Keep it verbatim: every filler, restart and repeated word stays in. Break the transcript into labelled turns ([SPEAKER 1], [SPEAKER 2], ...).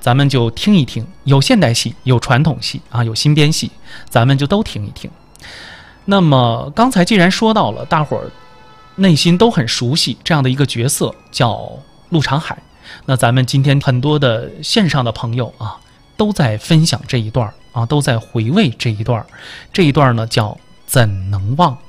[SPEAKER 1] 咱们就听一听，有现代戏，有传统戏啊，有新编戏，咱们就都听一听。那么刚才既然说到了，大伙儿内心都很熟悉这样的一个角色，叫陆长海。那咱们今天很多的线上的朋友啊，都在分享这一段啊，都在回味这一段。这一段呢叫怎能忘。